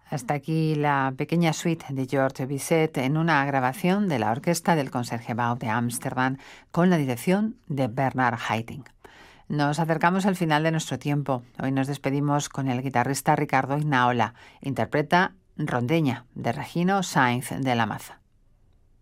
Hasta aquí la pequeña suite de George Bizet en una grabación de la orquesta del Concertgebouw de Ámsterdam con la dirección de Bernard Haitink. Nos acercamos al final de nuestro tiempo. Hoy nos despedimos con el guitarrista Ricardo Ignaola. Interpreta Rondeña, de Regino Sainz de la Maza.